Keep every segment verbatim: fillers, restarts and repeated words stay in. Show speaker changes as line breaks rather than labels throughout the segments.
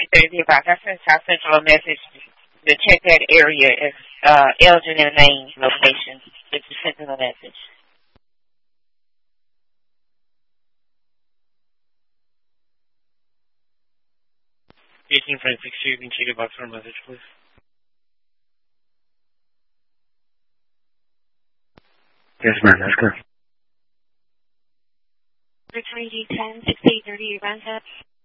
thirty about that's in South Central a message to check that area as uh, Elgin and Maine location. It's a sentinel message.
eighteen Francis, you can check a box for a message, please.
Yes, ma'am, that's good.
twenty D ten, sixty-eight thirty, Atlanta.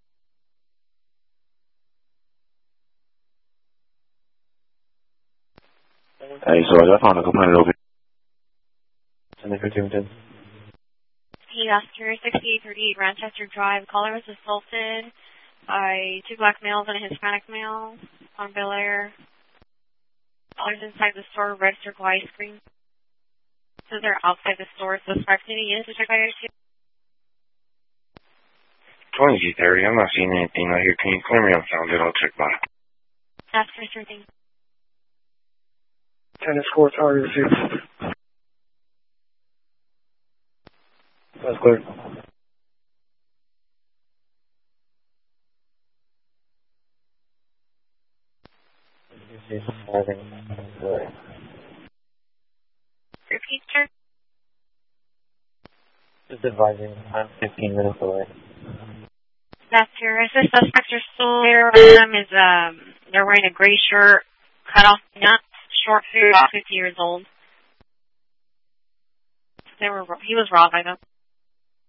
Hey, so I found a complaint over here.
He Oscar, sixty-eight thirty-eight, Rochester Drive. Caller was assaulted by two black males and a Hispanic male on Bel Air. Callers inside the store registered for ice cream. So they're outside the store. Suspect any units to check out your
twenty thirty, I'm not seeing anything out here. Can you clear me on sound? I'll check by.
That's for sure thing.
Tennis court, target six.
That's clear.
Repeat, sir.
Just advising, I'm fifteen minutes away.
That's your assist. Suspects are still there. One of them is, um, they're wearing a gray shirt, cut off nuts, short hair, about fifty years old. They were, he was robbed by them.